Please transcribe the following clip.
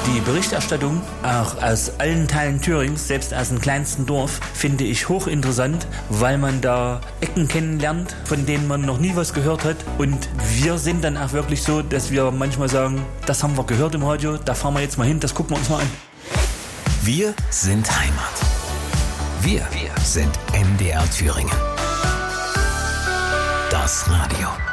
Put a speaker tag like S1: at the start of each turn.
S1: Die Berichterstattung, auch aus allen Teilen Thürings, selbst aus dem kleinsten Dorf, finde ich hochinteressant, weil man da Ecken kennenlernt, von denen man noch nie was gehört hat. Und wir sind dann auch wirklich so, dass wir manchmal sagen, das haben wir gehört im Radio, da fahren wir jetzt mal hin, das gucken wir uns mal an.
S2: Wir sind Heimat. Wir sind MDR Thüringen. Das Radio.